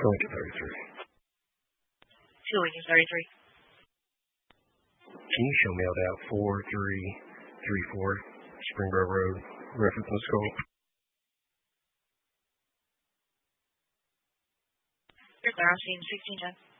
Lincoln 33. To Lincoln 33. Can you show me out 4334 Spring Grove Road, reference and scope? You're clear on scene 1610.